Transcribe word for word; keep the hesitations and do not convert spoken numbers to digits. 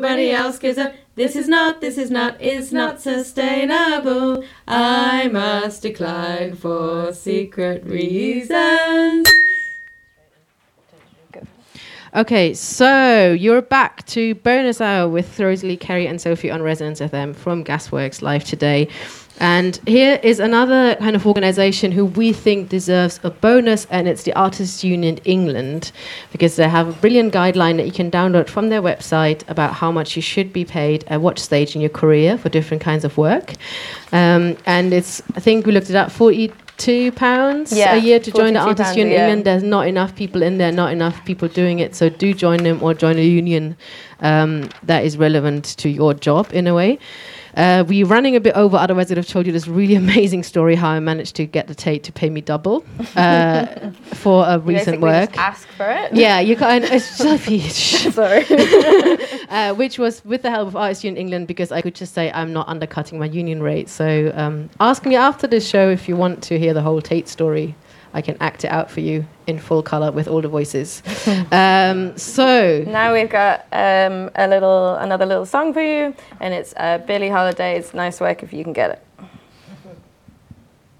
Nobody else gives a this is not, this is not, is not sustainable. I must decline for secret reasons. Okay, so you're back to bonus hour with Rosalie, Kerry and Sophie on Resonance F M from Gasworks live today. And here is another kind of organisation who we think deserves a bonus, and it's the Artists Union England, because they have a brilliant guideline that you can download from their website about how much you should be paid at what stage in your career for different kinds of work. Um, and it's, I think we looked it up, forty-two pounds yeah, a year to join the forty-two Artists pounds Union a year. England. There's not enough people in there, not enough people doing it, so do join them or join a union um, that is relevant to your job in a way. Uh, we're running a bit over, otherwise I'd have told you this really amazing story how I managed to get the Tate to pay me double uh, for a recent Basically work. just ask for it. Yeah, you can. It's Sophie. Sorry. uh, which was with the help of Artists Union England, because I could just say I'm not undercutting my union rate. So um, ask me after this show if you want to hear the whole Tate story. I can act it out for you in full colour with all the voices. um, so now we've got um, a little, another little song for you, and it's uh, Billie Holiday's "Nice Work If You Can Get It."